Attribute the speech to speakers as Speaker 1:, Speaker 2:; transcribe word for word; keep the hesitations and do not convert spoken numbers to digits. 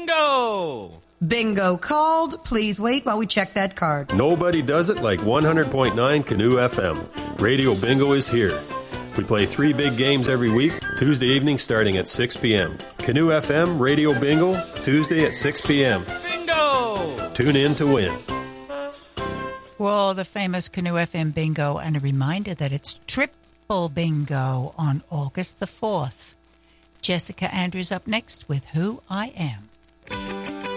Speaker 1: Bingo!
Speaker 2: Bingo called. Please wait while we check that card.
Speaker 3: Nobody does it like one hundred point nine Canoe F M. Radio Bingo is here. We play three big games every week, Tuesday evening starting at six p.m. Canoe F M Radio Bingo, Tuesday at six p.m.
Speaker 1: Bingo!
Speaker 3: Tune in to win.
Speaker 4: Well, the famous Canoe F M Bingo, and a reminder that it's triple bingo on August the fourth. Jessica Andrews up next with Who I Am.